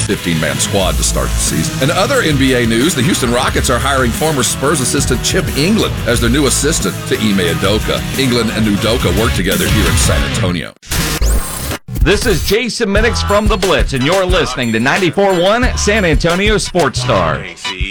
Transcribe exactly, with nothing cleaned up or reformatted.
fifteen-man squad to start the season. And other N B A news, the Houston Rockets are hiring former Spurs assistant Chip England as their new assistant to Ime Udoka. England and Udoka work together here in San Antonio. This is Jason Minix from The Blitz, and you're listening to ninety-four point one San Antonio Sports Star.